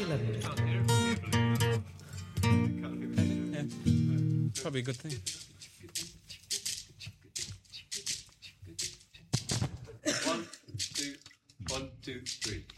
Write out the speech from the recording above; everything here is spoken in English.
killer here. Yeah. Probably a good thing. 1, 2, 1, 2, 3.